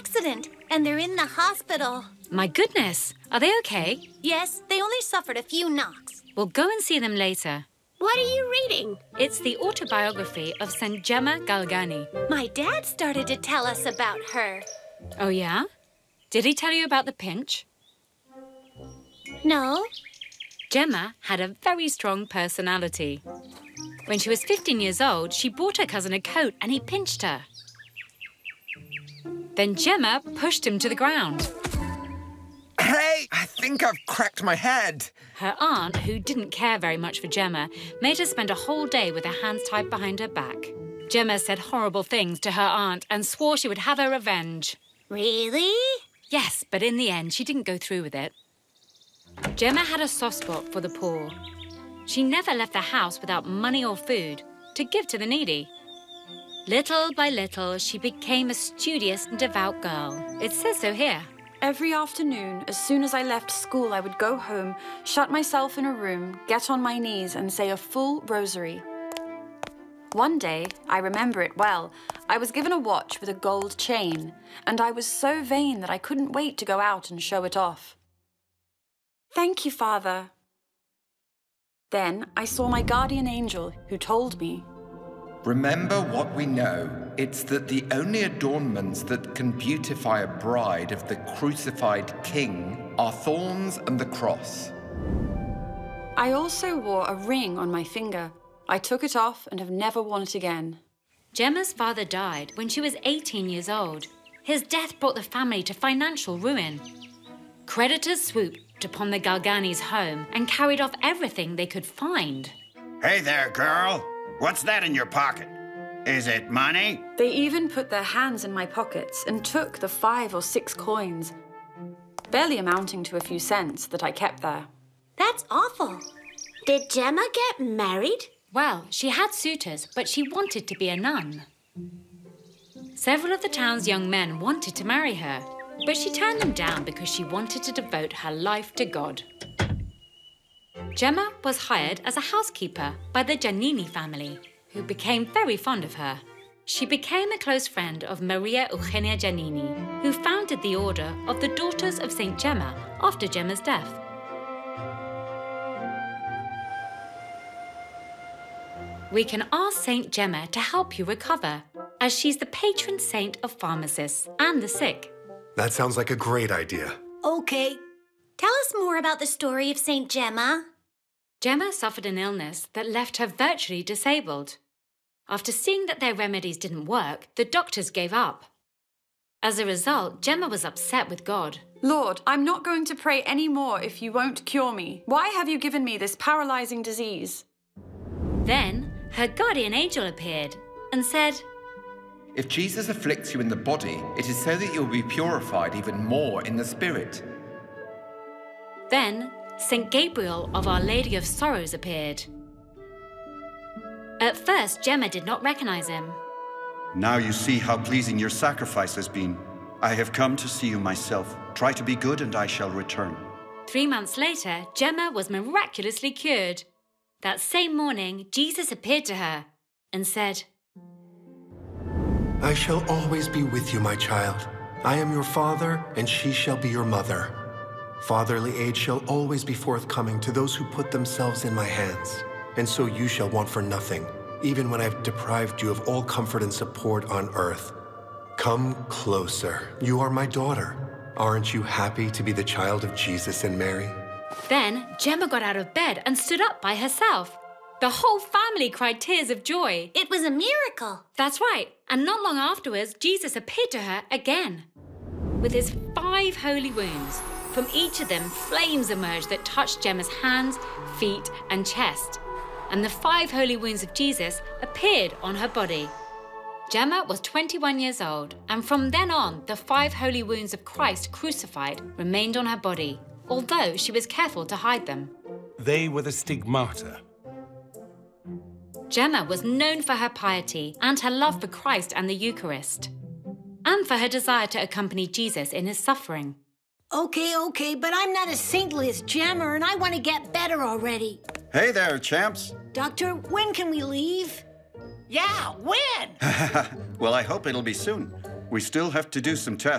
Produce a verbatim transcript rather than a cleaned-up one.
accident, and they're in the hospital. My goodness, are they okay? Yes, they only suffered a few knocks. We'll go and see them later. What are you reading? It's the autobiography of Saint Gemma Galgani. My dad started to tell us about her. Oh, yeah? Did he tell you about the pinch? No. Gemma had a very strong personality. When she was fifteen years old, she bought her cousin a coat and he pinched her. Then Gemma pushed him to the ground. Hey, I think I've cracked my head. Her aunt, who didn't care very much for Gemma, made her spend a whole day with her hands tied behind her back. Gemma said horrible things to her aunt and swore she would have her revenge. Really? Yes, but in the end, she didn't go through with it. Gemma had a soft spot for the poor. She never left the house without money or food to give to the needy. Little by little, she became a studious and devout girl. It says so here. Every afternoon, as soon as I left school, I would go home, shut myself in a room, get on my knees and say a full rosary. One day, I remember it well, I was given a watch with a gold chain, and I was so vain that I couldn't wait to go out and show it off. Thank you, Father. Then I saw my guardian angel, who told me, Remember what we know. It's that the only adornments that can beautify a bride of the crucified King are thorns and the cross. I also wore a ring on my finger. I took it off and have never worn it again. Gemma's father died when she was eighteen years old. His death brought the family to financial ruin. Creditors swooped upon the Galgani's home and carried off everything they could find. Hey there, girl. What's that in your pocket? Is it money? They even put their hands in my pockets and took the five or six coins, barely amounting to a few cents, that I kept there. That's awful. Did Gemma get married? Well, she had suitors, but she wanted to be a nun. Several of the town's young men wanted to marry her, but she turned them down because she wanted to devote her life to God. Gemma was hired as a housekeeper by the Giannini family, who became very fond of her. She became a close friend of Maria Eugenia Giannini, who founded the Order of the Daughters of Saint Gemma after Gemma's death. We can ask Saint Gemma to help you recover, as she's the patron saint of pharmacists and the sick. That sounds like a great idea. Okay. Tell us more about the story of Saint Gemma. Gemma suffered an illness that left her virtually disabled. After seeing that their remedies didn't work, the doctors gave up. As a result, Gemma was upset with God. Lord, I'm not going to pray any more if you won't cure me. Why have you given me this paralyzing disease? Then her guardian angel appeared and said, If Jesus afflicts you in the body, it is so that you'll be purified even more in the spirit. Then Saint Gabriel of Our Lady of Sorrows appeared. At first, Gemma did not recognize him. Now you see how pleasing your sacrifice has been. I have come to see you myself. Try to be good and I shall return. Three months later, Gemma was miraculously cured. That same morning, Jesus appeared to her and said, I shall always be with you, my child. I am your father, and she shall be your mother. Fatherly aid shall always be forthcoming to those who put themselves in my hands. And so you shall want for nothing, even when I've deprived you of all comfort and support on earth. Come closer. You are my daughter. Aren't you happy to be the child of Jesus and Mary? Then Gemma got out of bed and stood up by herself. The whole family cried tears of joy. It was a miracle. That's right. And not long afterwards, Jesus appeared to her again. With his five holy wounds, from each of them, flames emerged that touched Gemma's hands, feet, and chest. And the five holy wounds of Jesus appeared on her body. Gemma was twenty-one years old, and from then on, the five holy wounds of Christ crucified remained on her body, although she was careful to hide them. They were the stigmata. Gemma was known for her piety and her love for Christ and the Eucharist, and for her desire to accompany Jesus in his suffering. Okay, okay, but I'm not as saintly as Gemma, and I want to get better already. Hey there, champs. Doctor, when can we leave? Yeah, when? Well, I hope it'll be soon. We still have to do some tests.